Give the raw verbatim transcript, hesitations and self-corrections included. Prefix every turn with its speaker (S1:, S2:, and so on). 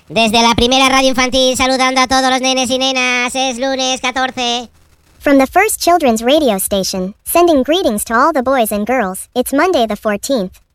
S1: Desde la primera radio infantil, saludando a todos los nenes y nenas, es lunes catorce.
S2: From the first children's radio station, sending greetings to all the boys and girls, it's Monday the fourteenth.